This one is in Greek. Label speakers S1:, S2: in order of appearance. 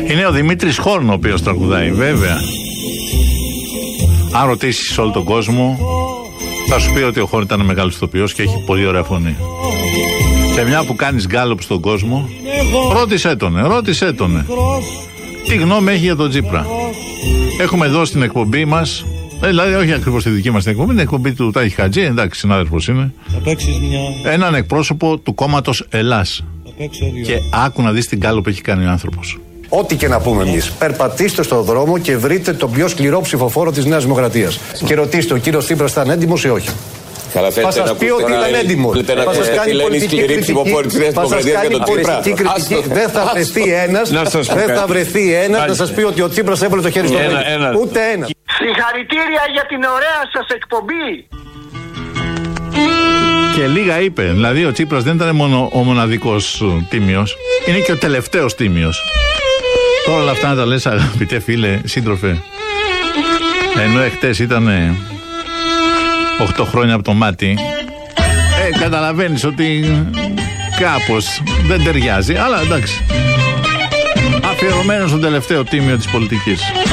S1: Είναι ο Δημήτρης Χόρν ο οποίος τραγουδάει, βέβαια. Αν ρωτήσεις όλο τον κόσμο, θα σου πει ότι ο Χόρν ήταν μεγάλος ηθοποιός και έχει πολύ ωραία φωνή. Και μια που κάνεις γκάλωπ στον κόσμο, ρώτησέ τον. Τι γνώμη έχει για τον Τσίπρα. Έχουμε εδώ στην εκπομπή μας, δηλαδή όχι ακριβώς τη δική μας την εκπομπή, την εκπομπή του Τάκη Χατζή, εντάξει, συνάδελφος είναι, έναν εκπρόσωπο του κόμματος Ελλάς. Και άκου να δεις την γκάλωπ που έχει κάνει ο άνθρωπος.
S2: Ό,τι και να πούμε εμείς, περπατήστε στον δρόμο και βρείτε τον πιο σκληρό ψηφοφόρο της Νέας Δημοκρατίας. Και ρωτήστε, ο κύριος Τσίπρας ήταν έντιμος ή όχι.
S3: Θα σας πει ότι ήταν έντιμος. Θα σας κάνει πολιτική κριτική. Δεν θα βρεθεί ένας να σας πει ότι ο Τσίπρας έβαλε το χέρι στο παιδί. Ούτε ένα.
S4: Συγχαρητήρια για την ωραία σας εκπομπή.
S1: Και λίγα είπε. Δηλαδή ο Τσίπρας δεν ήταν μόνο ο μοναδικός τίμιος, είναι και ο τελευταίος τίμιος. Τώρα όλα αυτά να τα λες, αγαπητέ φίλε, σύντροφε, ενώ εχθές ήταν 8 χρόνια από το μάτι, καταλαβαίνεις ότι κάπως δεν ταιριάζει, αλλά εντάξει, αφιερωμένο στον τελευταίο τίμιο της πολιτικής.